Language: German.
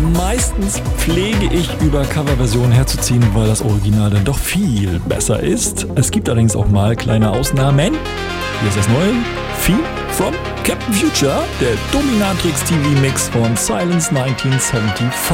Meistens pflege ich über Coverversionen herzuziehen, weil das Original dann doch viel besser ist. Es gibt allerdings auch mal kleine Ausnahmen. Hier ist das neue Theme from Captain Future, der Dominatrix TV Mix von Silence 1975.